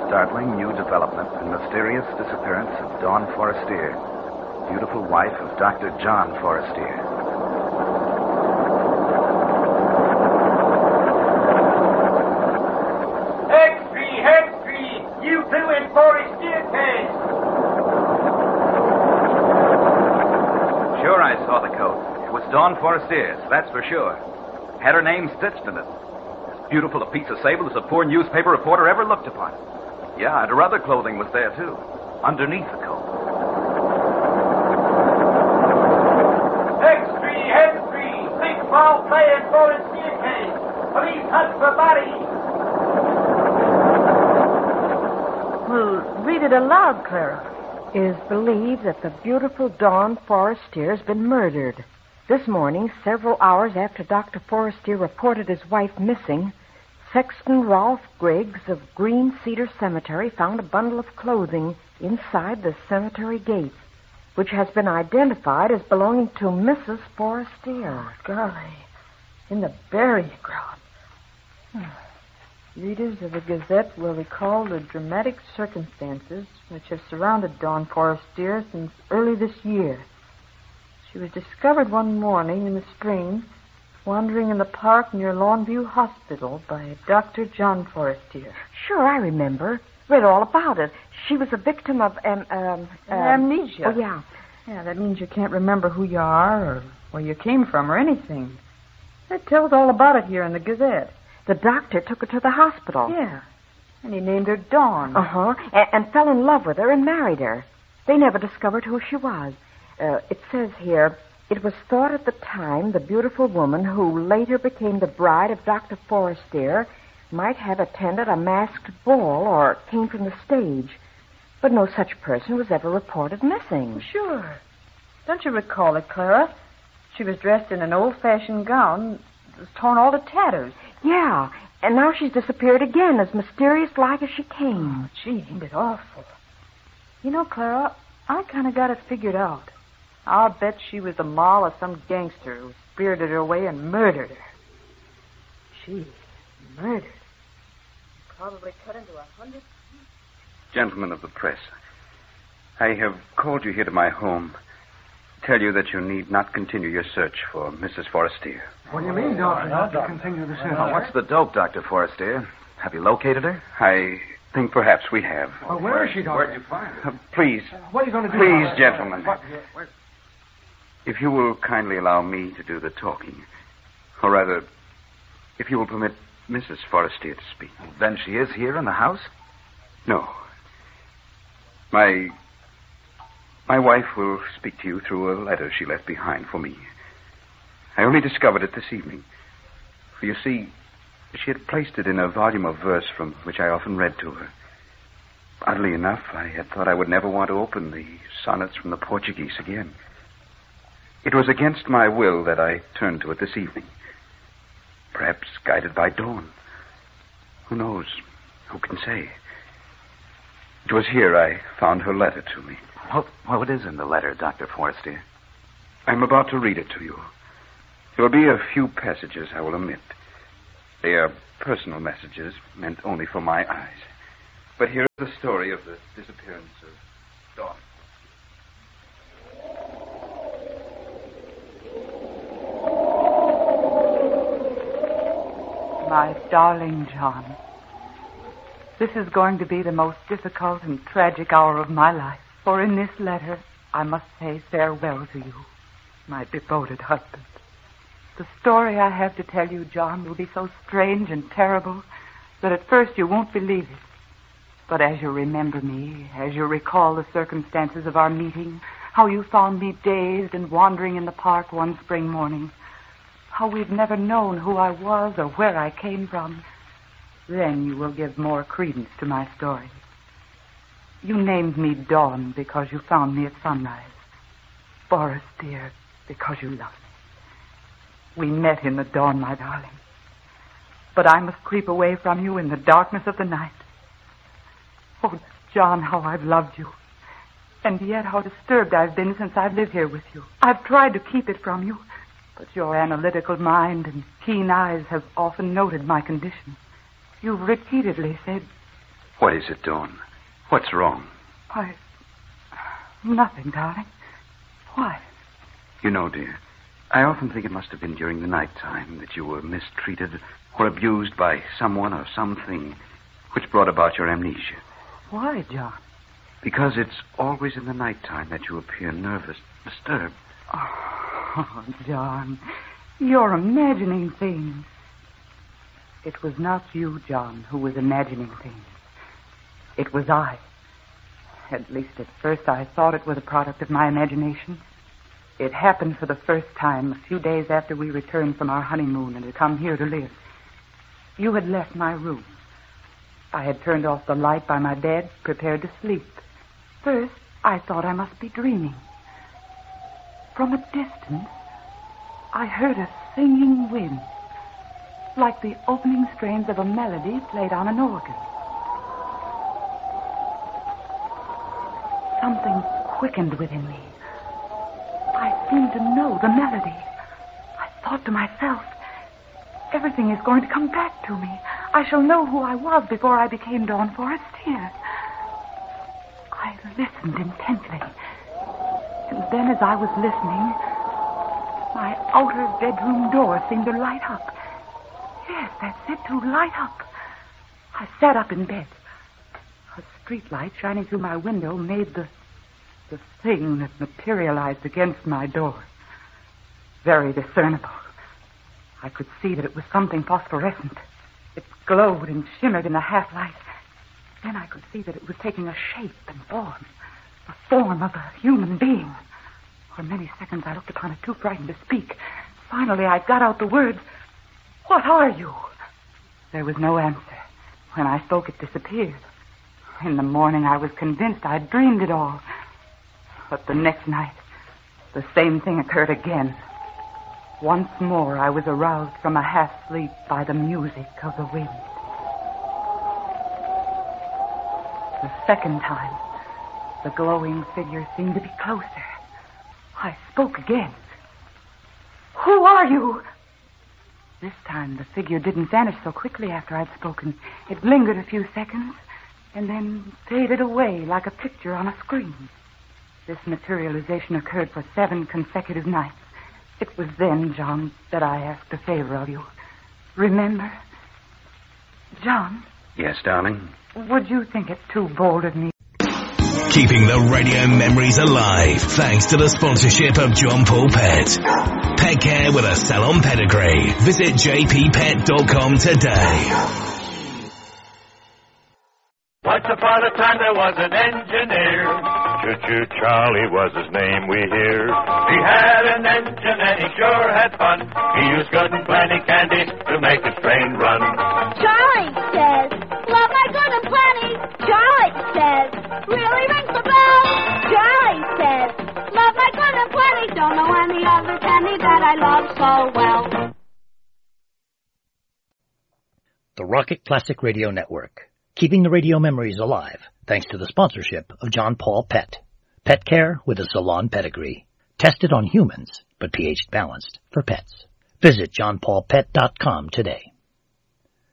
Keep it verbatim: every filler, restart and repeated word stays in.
startling new development and mysterious disappearance of Dawn Forestier, beautiful wife of Doctor John Forestier. Hextree, Hextree, you two in Forestier case. Sure, I saw the coat. It was Dawn Forestier's, that's for sure. Had her name stitched in it. As beautiful a piece of sable as a poor newspaper reporter ever looked upon. Yeah, and her other clothing was there, too, underneath the coat. Hextree, Hextree, big foul play in Forestier case. Police hunt for bodies. Well, read it aloud, Clara. It is believed that the beautiful Dawn Forestier has been murdered. This morning, several hours after Doctor Forestier reported his wife missing, Sexton Rolfe Griggs of Green Cedar Cemetery found a bundle of clothing inside the cemetery gate, which has been identified as belonging to Missus Forestier. Oh, golly. In the burial ground. Readers of the Gazette will recall the dramatic circumstances which have surrounded Dawn Forestier since early this year. She was discovered one morning in the spring, wandering in the park near Longview Hospital by Doctor John Forestier. Sure, I remember. Read all about it. She was a victim of um, um, um, amnesia. Oh, yeah. Yeah, that means you can't remember who you are or where you came from or anything. It tells all about it here in the Gazette. The doctor took her to the hospital. Yeah. And he named her Dawn. Uh-huh. And, and fell in love with her and married her. They never discovered who she was. Uh, it says here, it was thought at the time the beautiful woman who later became the bride of Doctor Forestier might have attended a masked ball or came from the stage. But no such person was ever reported missing. Sure. Don't you recall it, Clara? She was dressed in an old-fashioned gown that was torn all to tatters. Yeah, and now she's disappeared again, as mysterious-like as she came. Oh, gee, ain't it awful? You know, Clara, I kind of got it figured out. I'll bet she was the moll of some gangster who spirited her away and murdered her. She murdered. Probably cut into a hundred... Gentlemen of the press, I have called you here to my home to tell you that you need not continue your search for Missus Forestier. What do you mean, Doctor? Not to continue the search? Well, what's the dope, Doctor Forestier? Have you located her? I think perhaps we have. Well, where is she, Doctor? Where'd you find her? Uh, please. Uh, what are you going to do? Please, gentlemen. What? If you will kindly allow me to do the talking, or rather, if you will permit Missus Forestier to speak. Then she is here in the house? No. My... My wife will speak to you through a letter she left behind for me. I only discovered it this evening. For you see, she had placed it in a volume of verse from which I often read to her. Oddly enough, I had thought I would never want to open the sonnets from the Portuguese again. It was against my will that I turned to it this evening. Perhaps guided by Dawn. Who knows? Who can say? It was here I found her letter to me. What, what is in the letter, Doctor Forestier? I'm about to read it to you. There will be a few passages I will omit. They are personal messages meant only for my eyes. But here is the story of the disappearance of Dawn. My darling John, this is going to be the most difficult and tragic hour of my life. For in this letter, I must say farewell to you, my devoted husband. The story I have to tell you, John, will be so strange and terrible that at first you won't believe it. But as you remember me, as you recall the circumstances of our meeting, how you found me dazed and wandering in the park one spring morning, how we've never known who I was or where I came from, then you will give more credence to my story. You named me Dawn because you found me at sunrise. Forestier, because you loved me. We met in the dawn, my darling. But I must creep away from you in the darkness of the night. Oh, John, how I've loved you. And yet how disturbed I've been since I've lived here with you. I've tried to keep it from you, but your analytical mind and keen eyes have often noted my condition. You've repeatedly said, What is it, Dawn? What's wrong? Why, nothing, darling. Why? You know, dear, I often think it must have been during the night time that you were mistreated or abused by someone or something which brought about your amnesia. Why, John? Because it's always in the night time that you appear nervous, disturbed. Oh, John, you're imagining things. It was not you, John, who was imagining things. It was I. At least at first I thought it was a product of my imagination. It happened for the first time a few days after we returned from our honeymoon and had come here to live. You had left my room. I had turned off the light by my bed, prepared to sleep. First, I thought I must be dreaming. From a distance, I heard a singing wind, like the opening strains of a melody played on an organ. Something quickened within me. I seemed to know the melody. I thought to myself, everything is going to come back to me. I shall know who I was before I became Dawn Forestier. I listened intently. And then as I was listening, my outer bedroom door seemed to light up. Yes, that's it, to light up. I sat up in bed. A street light shining through my window made the, the thing that materialized against my door very discernible. I could see that it was something phosphorescent. It glowed and shimmered in the half-light. Then I could see that it was taking a shape and form, the form of a human being. For many seconds I looked upon it, too frightened to speak. Finally, I got out the words, "What are you?" There was no answer. When I spoke, it disappeared. In the morning, I was convinced I'd dreamed it all. But the next night, the same thing occurred again. Once more, I was aroused from a half-sleep by the music of the wind. The second time, the glowing figure seemed to be closer. I spoke again. "Who are you?" This time, the figure didn't vanish so quickly after I'd spoken. It lingered a few seconds and then faded away like a picture on a screen. This materialization occurred for seven consecutive nights. It was then, John, that I asked a favor of you. Remember? John? Yes, darling? Would you think it too bold of me? Keeping the radio memories alive thanks to the sponsorship of John Paul Pet. Pet care with a salon pedigree. Visit j p pet dot com today. Once upon a time there was an engineer. Choo-choo Charlie was his name, we hear. He had an engine and he sure had fun. He used good and plenty candy to make his train run. Charlie says, love my good and plenty. Charlie says, really rings the bell. Charlie says, love my good and plenty. Don't know any other candy that I love so well. The Rocket Classic Radio Network. Keeping the radio memories alive, thanks to the sponsorship of John Paul Pet. Pet care with a salon pedigree. Tested on humans, but pH balanced for pets. Visit john paul pet dot com today.